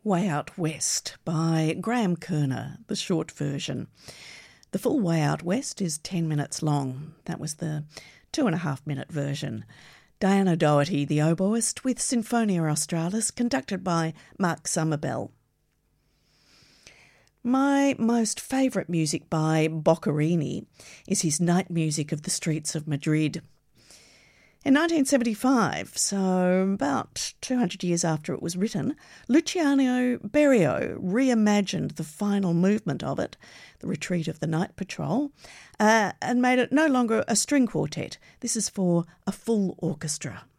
Way Out West by Graham Kerner, the short version. The full Way Out West is 10 minutes long. That was the 2.5-minute version. Diana Doherty, the oboist, with Sinfonia Australis, conducted by Mark Somervell. My most favourite music by Boccherini is his night music of the streets of Madrid. In 1975, so about 200 years after it was written, Luciano Berio reimagined the final movement of it, The Retreat of the Night Patrol, and made it no longer a string quartet. This is for a full orchestra.